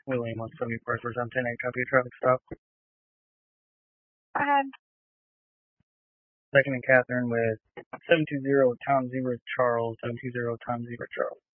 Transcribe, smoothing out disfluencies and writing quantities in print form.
William 174 for 10 copy of traffic stop. And Second and Catherine with 720 Tom Zebra Charles, 720 Tom Zebra Charles.